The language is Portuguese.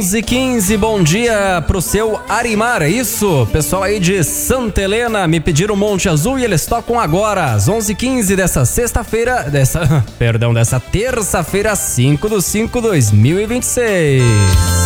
11h15, bom dia pro seu Arimar, é isso? Pessoal aí de Santa Helena me pediram Monte Azul e eles tocam agora, às 11h15 dessa sexta-feira, dessa terça-feira, 5/5/2026.